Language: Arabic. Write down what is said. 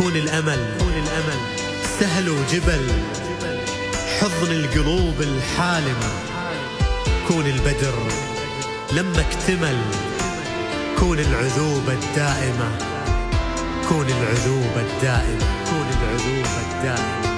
كون الأمل سهل وجبل، حضن القلوب الحالمة. كون البدر لما اكتمل، كون العذوبة الدائمة، كون العذوبة الدائمة، كون العذوبة الدائمة.